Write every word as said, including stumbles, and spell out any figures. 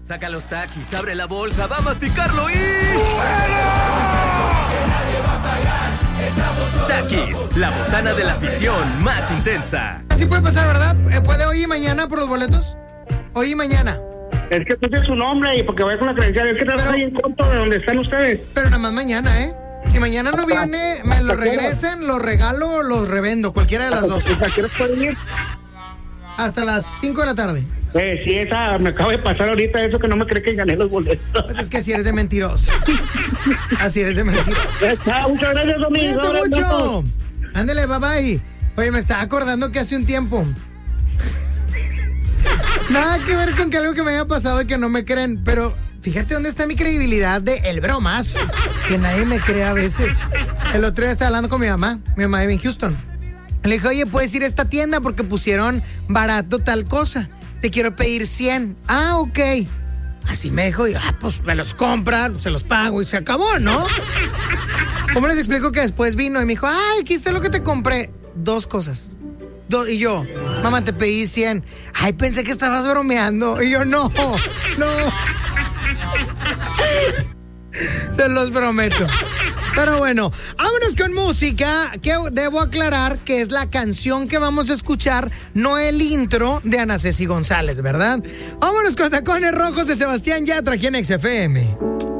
Saca los taquis, abre la bolsa, va a masticarlo y... Taquis, la botana de la afición más intensa. Así puede pasar, ¿verdad? ¿Puede hoy y mañana por los boletos? Hoy y mañana. Es que puse su nombre y porque voy con la credencial. Es que trabajo ahí en corto de donde están ustedes. Pero nada más mañana, ¿eh? Si mañana no viene, me lo regresen, lo regalo o los revendo, cualquiera de las dos. ¿A qué hora pueden ir? Hasta las cinco de la tarde. Eh, sí, esa me acaba de pasar ahorita eso que no me cree que gané los boletos. Pues es que así eres de mentiroso. Así eres de mentiroso. Ah, muchas gracias, Domingo. Cuídate mucho. Ándele, bye bye. Oye, me estaba acordando que hace un tiempo... Nada que ver con que algo que me haya pasado y que no me creen, pero fíjate dónde está mi credibilidad de el bromas, que nadie me cree a veces. El otro día estaba hablando con mi mamá, mi mamá vive en Houston. Le dije, oye, ¿puedes ir a esta tienda porque pusieron barato tal cosa? Te quiero pedir cien. Ah, ok. Así me dijo, y, ah, pues me los compran, se los pago y se acabó, ¿no? ¿Cómo les explico que después vino y me dijo, ay, aquí está lo que te compré? Dos cosas. Do- y yo, mamá, te pedí cien. Ay, pensé que estabas bromeando. Y yo, no, no. Se los prometo. Pero bueno, vámonos con música, que debo aclarar que es la canción que vamos a escuchar, no el intro de Ana Ceci González, ¿verdad? Vámonos con Tacones Rojos de Sebastián Yatra aquí en X F M.